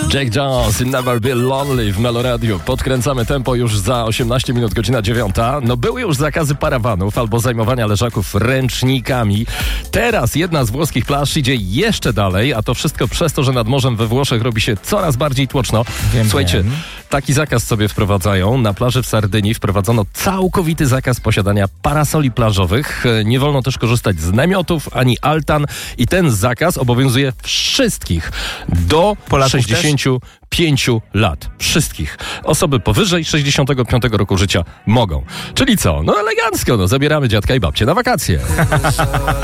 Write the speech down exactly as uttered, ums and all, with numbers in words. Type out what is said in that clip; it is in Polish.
Jack Jones, Never Be Lonely w Meloradiu. Podkręcamy tempo już za osiemnaście minut, godzina dziewiąta. No były już zakazy parawanów albo zajmowania leżaków ręcznikami. Teraz jedna z włoskich plaż idzie jeszcze dalej, a to wszystko przez to, że nad morzem we Włoszech robi się coraz bardziej tłoczno. Wiem, Słuchajcie, wiem. taki zakaz sobie wprowadzają. Na plaży w Sardynii wprowadzono całkowity zakaz posiadania parasoli plażowych. Nie wolno też korzystać z namiotów ani altan i ten zakaz obowiązuje wszystkich do Polaków sześćdziesięciu pięciu lat. Wszystkich. Osoby powyżej sześćdziesiątego piątego roku życia mogą. Czyli co? No elegancko, no zabieramy dziadka i babcię na wakacje.